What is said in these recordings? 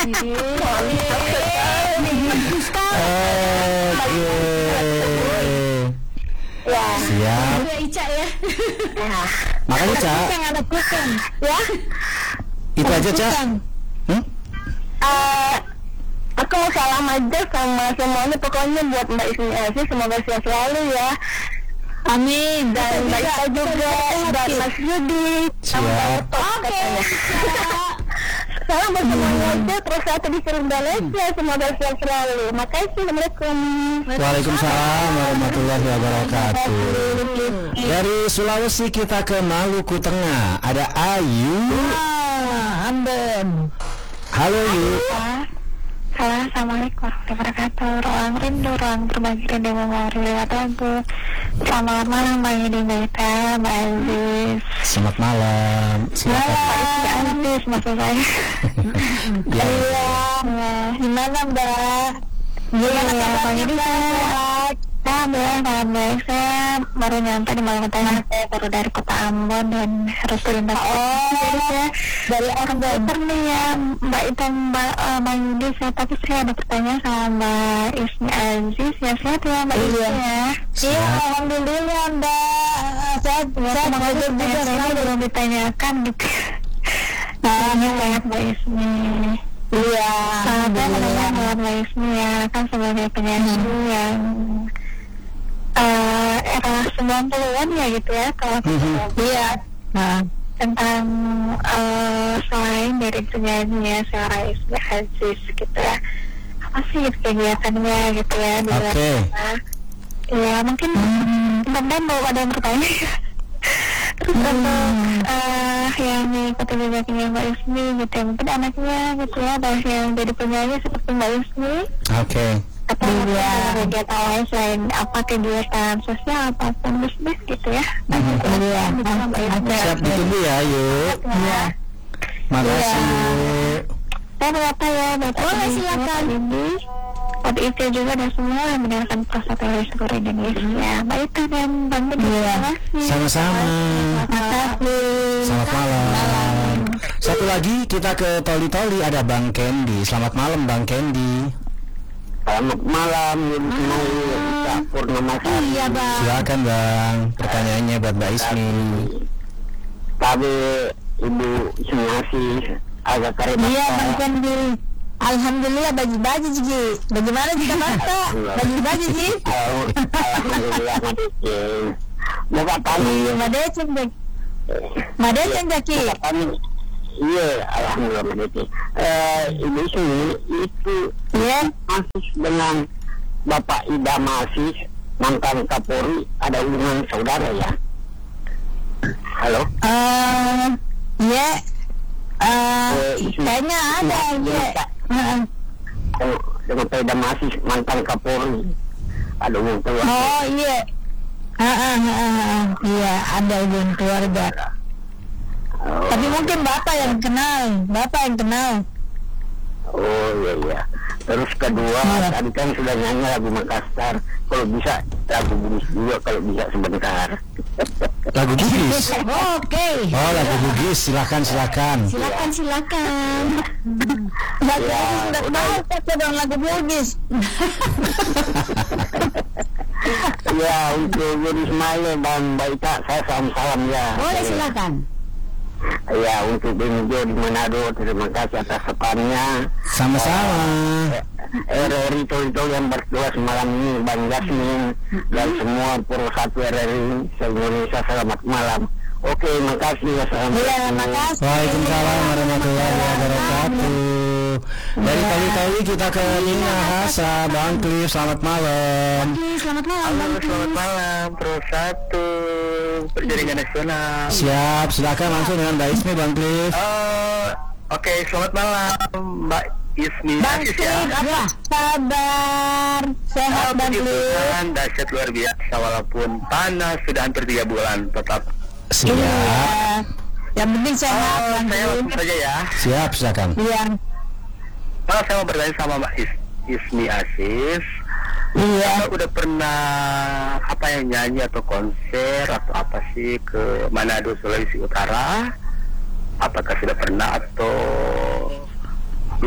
Ya. Siap. Ica ya. Makanya Ca. Ya. Itu aja Ca. Aku mau salam aja sama semuanya, pokoknya buat Mbak Ismi Aziz semoga sehat selalu ya. Amin. Dan Mbak Ika juga dan Mas Yudi. Siap. Oke. Salam buat semuanya aja, terus satu di Malaysia, semoga sehat selalu. Makasih, Assalamualaikum. Waalaikumsalam warahmatullahi wabarakatuh. Dari Sulawesi kita ke Maluku Tengah. Ada Ayu. Amben. Halo Yu. Halo, Assalamualaikum warahmatullahi wabarakatuh. Ruang rindu, ruang berbagi rindu memori lewat lagu. Selamat malam Mbak Yudi, Mbak Ita, Mbak Aziz. Selamat malam. Silakan. Mbak Aziz maksud saya. Ya. Gimana Mbak? Gimana Mbak Yudi? Alhamdulillah, saya baru nyampe di Maluku Tengah. Saya baru dari kota Ambon dan harus terlintas. Dari Ambon nih ya Mbak Ita, Mbak Yudi. Tapi saya ada pertanyaan sama Mbak Ismi Aziz. Ya sehat ya Mbak Ismi ya. Iya, alhamdulillah Mbak. Saya juga saya belum ditanyakan gitu. Sehat Mbak Ismi. Iya. Saya mendengar Mbak Ismi ya kan sebagai penyanyi yang era 90-an ya gitu ya kalau iya. Nah, tentang selain dari penyanyi Sarah Ismi Aziz gitu ya, apa sih kegiatannya gitu ya di luar sana? Ya mungkin teman-teman mau ada yang bertanya. Terus untuk yang mengikuti jejaknya Mbak Ismi gitu ya, mungkin anaknya gitu ya, ada yang jadi penyanyi seperti Mbak Ismi. Atau kegiatan lain selain apa kegiatan sosial ataupun bisnis gitu ya. Siap, ditunggu ya yuk. Iya. Makasih yuk. Saya berapa ya Bapak silakan ini. Waktu itu juga dan semua yang mendengarkan Prasata Seluruh Indonesia. Mbak Ita dan Bang Budi. Sama-sama. Selamat malam. Satu lagi kita ke Toli-Toli, ada Bang Kendi. Selamat malam Bang Kendi. Selamat malam, Purnama Sari. Iya Bang. Silakan Bang, pertanyaannya buat Mbak Ismi. Tapi Ibu Ismi agak keren. Iya Bang Kendi. Alhamdulillah bagi-bagi Ji. Bagaimana jika mata? Bagi-bagi Ji. Alhamdulillah Madeci. Muka kami. Madeceng Jaki. Muka kami. Iya, alhamdulillah Madeci. Ibu Ismi itu masih dengan Bapak Idam Aziz mantan Kapolri ada hubungan saudara ya? Halo? Iya. Kayaknya ada ya. Dengan Pak Idam Aziz mantan Kapolri ada hubungan keluarga. Oh iya. Iya ada hubungan keluarga. Tapi mungkin Bapak yang kenal. Oh iya. Terus kedua, tadi kan sudah nyanyi lagu Makassar. Kalau bisa lagu Bugis juga, kalau bisa sebentar. Lagu Bugis. Oke. Oh lagu Bugis, silakan. Silakan. Bapak sudah banget ya dong lagu Bugis. Ya untuk Budi Ismail dan Mbak Ita saya salam ya. Boleh silakan. Ya untuk Benjo di Manado, terima kasih atas sepannya. Sama-sama. RRI Toli-Toli yang berdua semalam ini, Bang Yasmin dan semua Pro 1 RRI se-Indonesia, selamat malam. Oke, makasih. Makasih. Waalaikumsalam warahmatullahi wabarakatuh. Dari Toli-Toli kita ke Nina Hasa, Bang Cliff, selamat malam. Selamat malam Bang Cliff. Selamat malam, Pro 1 Perjaringan Nasional. Siap, silakan langsung dengan Mbak Ismi, Bang Cliff. Oke, selamat malam Mbak Ismi Aziz ya. Sabar, sehat Bang Cliff. Dahsyat luar biasa walaupun panas sudah hampir 3 bulan tetap. Siap. Yang penting sehat Bang Saya Cliff. langsung saja ya. Siap, silakan. Iya. Saya mau bertanya sama Mbak Ismi Aziz. Iya. Udah pernah nyanyi atau konser atau apa sih ke Manado, Sulawesi Utara? Apakah sudah pernah atau belum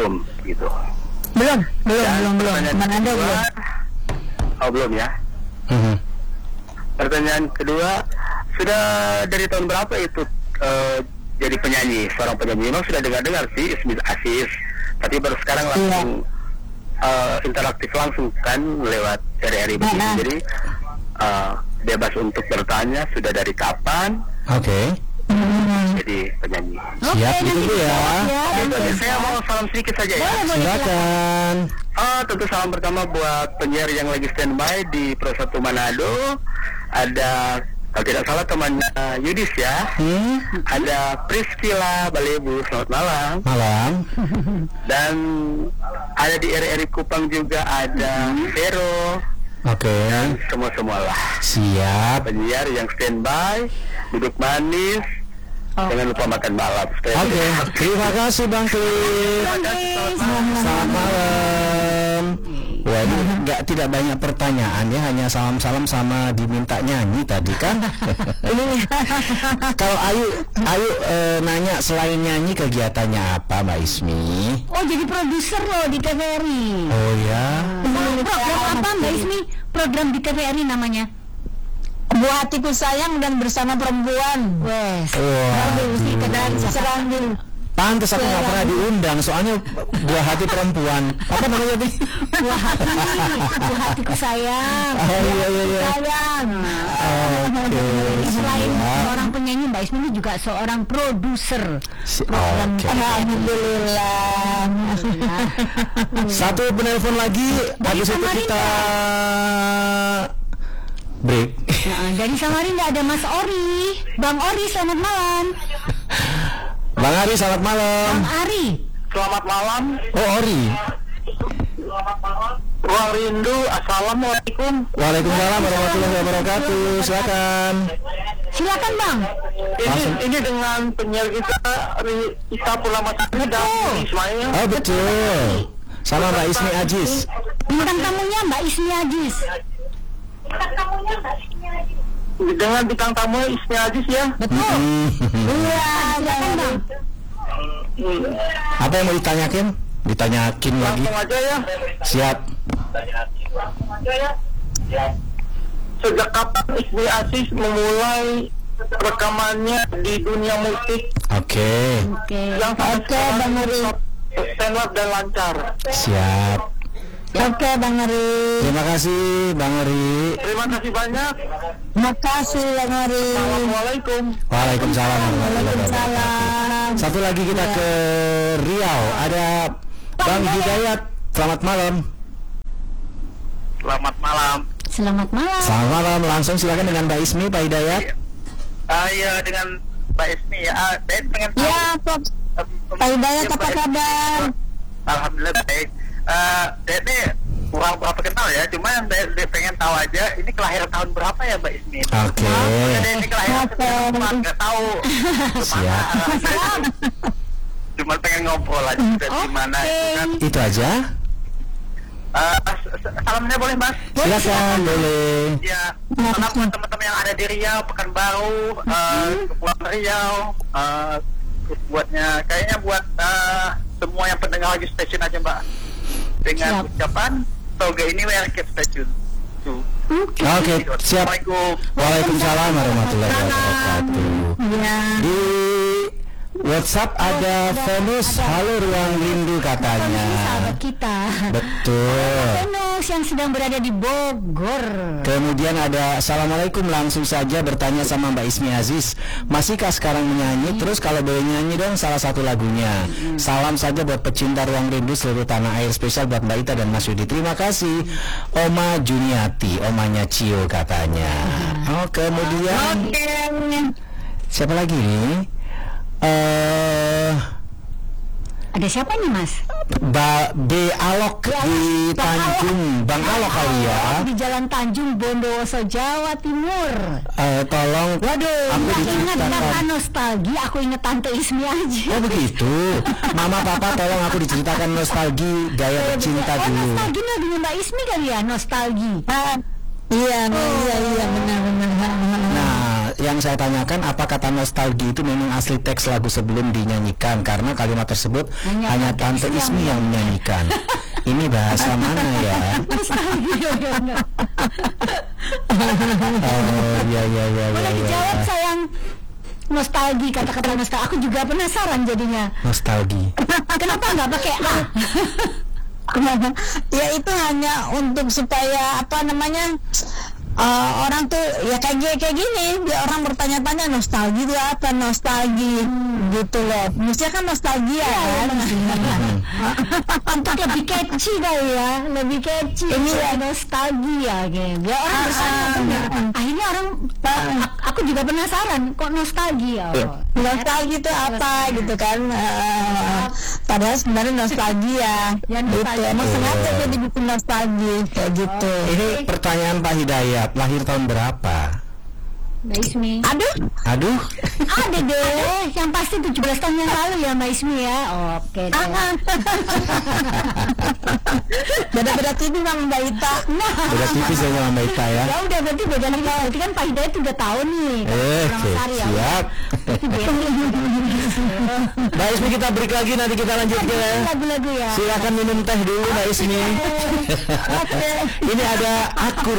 belum gitu. Belum. Pertanyaan Mana ada kedua, belum? Oh belum ya. Pertanyaan kedua, sudah dari tahun berapa itu jadi penyanyi, seorang penyanyi? Memang sudah dengar sih Ismi Aziz, tapi baru sekarang langsung interaktif langsung kan lewat RRI begini. Jadi bebas untuk bertanya sudah dari kapan? Oke. Jadi penyanyi. Siap gitu ya. Saya mau salam sedikit saja ya. Silakan. Tentu salam pertama buat penyiar yang lagi standby di Pro 1 Manado. Ada, kalau tidak salah temannya Yudis ya. Ada Priscila Balebu, selamat malam. Malam. Dan ada di RRI Kupang juga ada Vero. Oke. Dan semua-semualah Siap. penyiar yang standby, duduk manis, jangan lupa makan malam. Oke. Terima kasih Bang Klik. Selamat malam. Wah, ini tidak banyak pertanyaan ya, hanya salam-salam sama diminta nyanyi tadi kan. Kalau Ayu nanya selain nyanyi kegiatannya apa Mbak Ismi? Oh, jadi produser loh di TVRI. Oh ya. Program apa Mbak Ismi? Program di TVRI namanya Buah Hatiku Sayang dan Bersama Perempuan. Wes. Serandil. Pantes aku nggak pernah diundang, soalnya buah hati perempuan. Apa namanya nih? Buah Hatiku Sayang. Oh iya. Sayang. Oke. Selain seorang penyanyi, Mbak Ismi ini juga seorang produser. Oke. Alhamdulillah. Satu penelpon lagi, habis itu kita break. Dari Samarinda ada Mas Ori. Bang Ori, selamat malam. Bang Ari, selamat malam. Bang Ari. Selamat malam. Oh, Ori. Ruang Rindu, assalamualaikum. Waalaikumsalam warahmatullahi wabarakatuh. Silakan Bang. Ini dengan penyiar kita Ita Purnamasari dan Ismail. Oh betul. Sama Mbak Ismi Aziz. Bintang tamunya Mbak Ismi Aziz. Dengan bintang tamu Ismi Aziz ya. Betul. Iya, silakan Bang. Apa yang mau ditanyakin? Ditanyakin lagi. Langsung aja ya. Siap. Sejak kapan Ismi Aziz memulai rekamannya di dunia musik? Oke. Yang Bang Uri. stand up dan lancar. Siap. Oke, Bang Uri. Terima kasih Bang Uri. Terima kasih banyak. Terima kasih Bang Uri. Assalamualaikum. Waalaikumsalam warahmatullahi wabarakatuh. Waalaikumsalam. Satu lagi kita ke Riau. Ada Bang Hidayat. Selamat malam. Selamat malam. Selamat malam. Selamat malam. Langsung silakan dengan Mbak Ismi, Pak Hidayat. Iya dengan Mbak Ismi ya. Saya pengen tahu. Ya, Pak Hidayat apa kabar? Alhamdulillah baik. Saya ini kurang berapa kenal ya, cuma yang saya pengen tahu aja ini kelahiran tahun berapa ya Mbak Ismi? Oke. Ini kelahiran nggak tahu. Siap. Cuma pengen ngobrol aja dari mana itu kan. Itu aja. Salamnya boleh Mas? Silakan, boleh. Ya, salam buat teman-teman yang ada di Riau, Pekanbaru, Kepulauan Riau, terus buatnya kayaknya buat semua yang pendengar lagi stasiun aja Mbak. Dengan ucapan toga ini keep stasiun. Oke, siap. Waalaikumsalam warahmatullahi wabarakatuh. Di WhatsApp ada Venus, halo Ruang Rindu katanya. Sahabat kita. Betul. Venus yang sedang berada di Bogor. Kemudian ada Assalamualaikum, langsung saja bertanya sama Mbak Ismi Aziz, masihkah sekarang menyanyi? Terus kalau boleh nyanyi dong salah satu lagunya. Salam saja buat pecinta Ruang Rindu seluruh tanah air, spesial buat Mbak Ita dan Mas Yudi. Terima kasih. Oma Juniati, omanya Cio katanya. Oh, kemudian siapa lagi nih? Ada siapa nih Mas? B Alok di Tanjung, Bang Alok kali ya. Di Jalan Tanjung, Bondowoso, Jawa Timur. Tolong. Waduh, aku ingat kata diceritakan. nostalgia, aku ingat Tante Ismi aja. Oh begitu. Mama Papa tolong aku diceritakan nostalgia gaya bercinta dulu. Nostalgia lagunya Mbak Ismi kali ya, nostalgia. Iya benar. Nah, yang saya tanyakan, apa kata nostalgia itu memang asli teks lagu sebelum dinyanyikan? Karena kalimat tersebut hanya Tante Ismi yang menyanyikan. Ini bahasa mana ya? Oh, ya. Boleh dijawab sayang. Nostalgia, kata-kata nostalgia. Aku juga penasaran jadinya. Nostalgia. Kenapa nggak pakai A? Ya itu hanya untuk supaya apa namanya, orang tuh ya kayak gini, dia orang bertanya-tanya nostalgia itu apa, nostalgia gitu loh. Maksudnya kan nostalgia kan. Untuk lebih catchy kali ya, lebih catchy. Ini ya nostalgia gitu. Biar orang bersama. Akhirnya orang, aku juga penasaran kok nostalgia. Nostalgia itu apa gitu kan. Padahal sebenarnya nostalgia gitu. Emang sengaja jadi bikin nostalgia kayak gitu. Ini pertanyaan Pak Hidayat, lahir tahun berapa? Mbak Ismi. Aduh, Ada deh, yang pasti 17 tahun yang lalu ya Mbak Ismi ya. Oke deh. beda-beda tipis sama Mbak Ita. Beda tipis ya sama Mbak Ita ya. Ya udah berarti beda nih, berarti kan Pak Hidayat udah tahu nih. Siap. Mbak Ismi, kita break lagi, nanti kita lanjut ke lagu-lagu ya. silakan minum teh dulu Mbak Ismi. Ini ada Akur